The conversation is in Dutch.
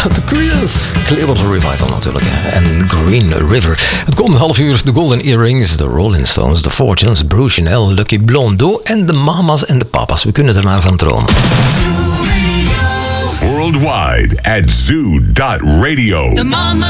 The Creedence Clearwater Revival natuurlijk. En Green River. Het komende half uur de Golden Earrings, de Rolling Stones, The Fortunes, Bruce Chanel, Lucky Blondo en de Mamas en de Papas. We kunnen er maar van dromen. Worldwide at zoo.radio. The Mamas